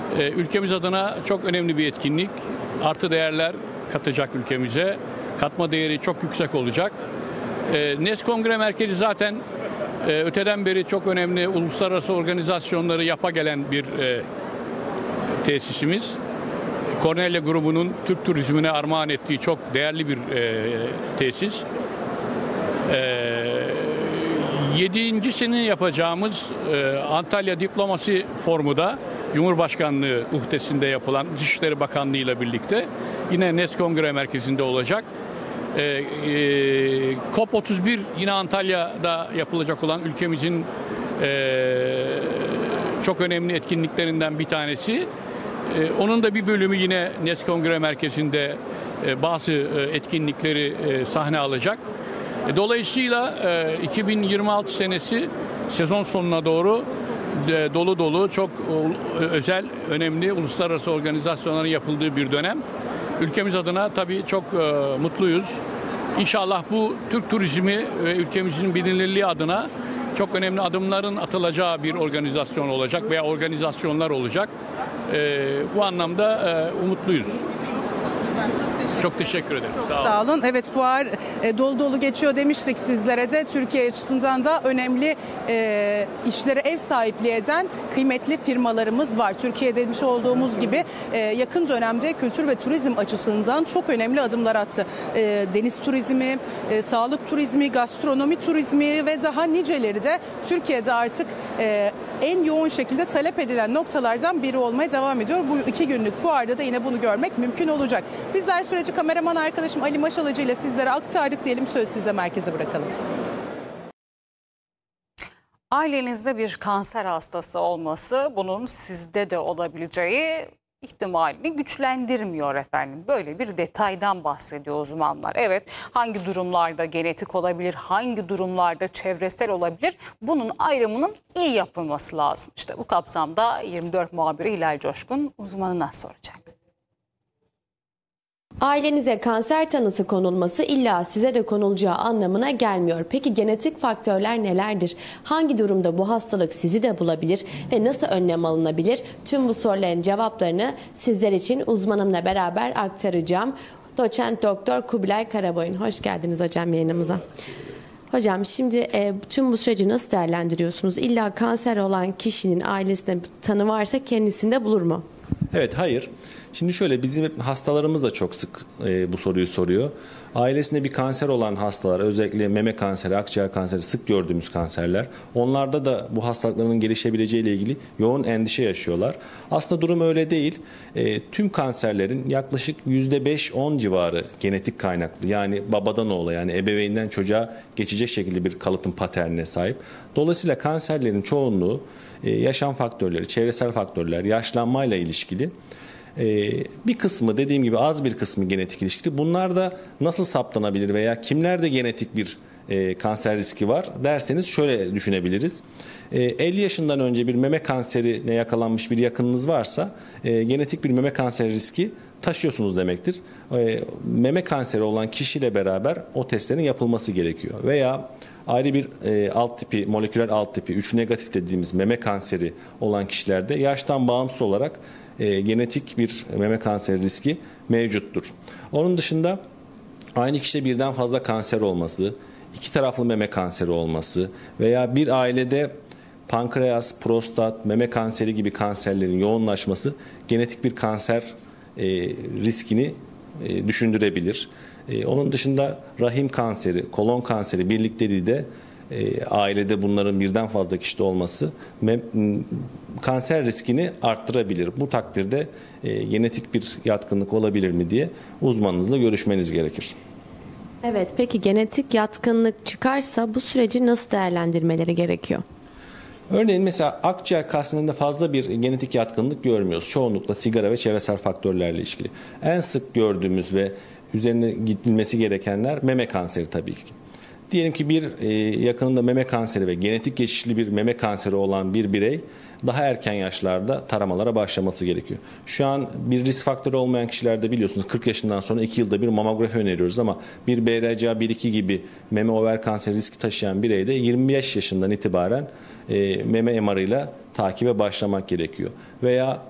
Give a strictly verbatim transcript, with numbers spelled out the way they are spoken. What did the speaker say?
E, ülkemiz adına çok önemli bir etkinlik. Artı değerler katacak ülkemize. Katma değeri çok yüksek olacak. E, Nes Kongre Merkezi zaten e, öteden beri çok önemli uluslararası organizasyonları yapa gelen bir e, tesisimiz. Cornellia grubunun Türk turizmine armağan ettiği çok değerli bir e, tesis. E, Yedincisini yapacağımız e, Antalya Diplomasi Forumu da Cumhurbaşkanlığı uhdesinde yapılan Dışişleri Bakanlığı ile birlikte yine Nes Kongre Merkezi'nde olacak. E, e, COP otuz bir yine Antalya'da yapılacak olan ülkemizin e, çok önemli etkinliklerinden bir tanesi. E, onun da bir bölümü yine Nes Kongre Merkezi'nde e, bazı e, etkinlikleri e, sahne alacak. E, dolayısıyla e, iki bin yirmi altı senesi sezon sonuna doğru de, dolu dolu çok o, özel, önemli uluslararası organizasyonların yapıldığı bir dönem. Ülkemiz adına tabii çok e, mutluyuz. İnşallah bu Türk turizmi ve ülkemizin bilinirliği adına çok önemli adımların atılacağı bir organizasyon olacak veya organizasyonlar olacak. E, bu anlamda e, umutluyuz. Çok teşekkür ederim. Çok sağ olun. sağ olun. Evet, fuar e, dolu dolu geçiyor demiştik sizlere de. Türkiye açısından da önemli e, işlere ev sahipliği eden kıymetli firmalarımız var. Türkiye demiş olduğumuz gibi e, yakın dönemde kültür ve turizm açısından çok önemli adımlar attı. E, deniz turizmi, e, sağlık turizmi, gastronomi turizmi ve daha niceleri de Türkiye'de artık e, en yoğun şekilde talep edilen noktalardan biri olmaya devam ediyor. Bu iki günlük fuarda da yine bunu görmek mümkün olacak. Bizler süreci kameraman arkadaşım Ali Maşalıcı ile sizlere aktardık diyelim, söz size, merkeze bırakalım. Ailenizde bir kanser hastası olması bunun sizde de olabileceği ihtimalini güçlendirmiyor efendim. Böyle bir detaydan bahsediyor uzmanlar. Evet, hangi durumlarda genetik olabilir, hangi durumlarda çevresel olabilir, bunun ayrımının iyi yapılması lazım. İşte bu kapsamda yirmi dört muhabiri Hilal Coşkun uzmanına soracak. Ailenize kanser tanısı konulması illa size de konulacağı anlamına gelmiyor. Peki genetik faktörler nelerdir? Hangi durumda bu hastalık sizi de bulabilir ve nasıl önlem alınabilir? Tüm bu soruların cevaplarını sizler için uzmanımla beraber aktaracağım. Doçent Doktor Kubilay Karaboyun. Hoş geldiniz hocam yayınımıza. Hocam şimdi e, tüm bu süreci nasıl değerlendiriyorsunuz? İlla kanser olan kişinin ailesinde tanı varsa kendisinde bulur mu? Evet, hayır. Şimdi şöyle, bizim hastalarımız da çok sık e, bu soruyu soruyor. Ailesinde bir kanser olan hastalar, özellikle meme kanseri, akciğer kanseri, sık gördüğümüz kanserler, onlarda da bu hastalıkların gelişebileceği ile ilgili yoğun endişe yaşıyorlar. Aslında durum öyle değil. E, tüm kanserlerin yaklaşık yüzde beş on civarı genetik kaynaklı. Yani babadan oğula, yani ebeveynden çocuğa geçecek şekilde bir kalıtım paternine sahip. Dolayısıyla kanserlerin çoğunluğu e, yaşam faktörleri, çevresel faktörler, yaşlanmayla ilişkili. Ee, bir kısmı, dediğim gibi az bir kısmı genetik ilişkili. Bunlar da nasıl saptanabilir veya kimlerde genetik bir e, kanser riski var derseniz şöyle düşünebiliriz. E, elli yaşından önce bir meme kanserine yakalanmış bir yakınınız varsa e, genetik bir meme kanseri riski taşıyorsunuz demektir. E, meme kanseri olan kişiyle beraber o testlerin yapılması gerekiyor. Veya ayrı bir e, alt tipi, moleküler alt tipi, üç negatif dediğimiz meme kanseri olan kişilerde yaştan bağımsız olarak e, genetik bir meme kanseri riski mevcuttur. Onun dışında aynı kişide birden fazla kanser olması, iki taraflı meme kanseri olması veya bir ailede pankreas, prostat, meme kanseri gibi kanserlerin yoğunlaşması genetik bir kanser e, riskini e, düşündürebilir. E, onun dışında rahim kanseri, kolon kanseri birlikleri de e, ailede bunların birden fazla kişide olması me, kanser riskini arttırabilir. Bu takdirde e, genetik bir yatkınlık olabilir mi diye uzmanınızla görüşmeniz gerekir. Evet, peki genetik yatkınlık çıkarsa bu süreci nasıl değerlendirmeleri gerekiyor? Örneğin mesela akciğer kanserinde fazla bir genetik yatkınlık görmüyoruz. Çoğunlukla sigara ve çevresel faktörlerle ilişkili. En sık gördüğümüz ve üzerine gidilmesi gerekenler meme kanseri tabii ki. Diyelim ki bir e, yakınında meme kanseri ve genetik geçişli bir meme kanseri olan bir birey daha erken yaşlarda taramalara başlaması gerekiyor. Şu an bir risk faktörü olmayan kişilerde biliyorsunuz kırk yaşından sonra iki yılda bir mamografi öneriyoruz ama bir B R C A bir iki gibi meme over kanseri riski taşıyan bireyde yirmi beş yaşından itibaren e, meme M R'ıyla takibe başlamak gerekiyor. Veya